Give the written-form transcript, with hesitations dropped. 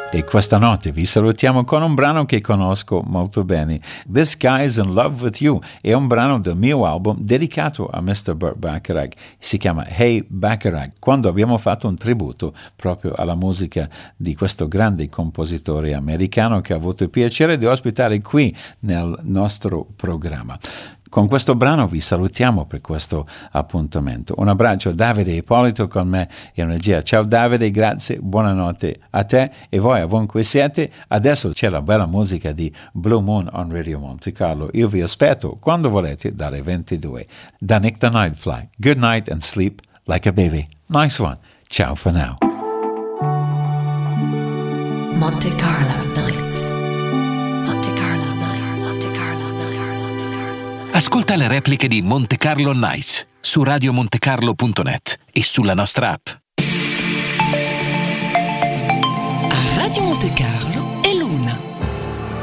E questa notte vi salutiamo con un brano che conosco molto bene. This Guy's in Love with You è un brano del mio album dedicato a Mr. Burt Bacharach. Si chiama Hey Bacharach, quando abbiamo fatto un tributo proprio alla musica di questo grande compositore americano che ha avuto il piacere di ospitare qui nel nostro programma. Con questo brano vi salutiamo per questo appuntamento. Un abbraccio, Davide Ippolito con me in regia. Ciao Davide, grazie, buonanotte a te e voi ovunque siete. Adesso c'è la bella musica di Blue Moon on Radio Monte Carlo. Io vi aspetto quando volete dalle 22. Da Nick the Nightfly. Good night and sleep like a baby. Nice one. Ciao for now. Monte Carlo Nights. Ascolta le repliche di Monte Carlo Nights su radiomontecarlo.net e sulla nostra app. A Radio Monte Carlo è l'una.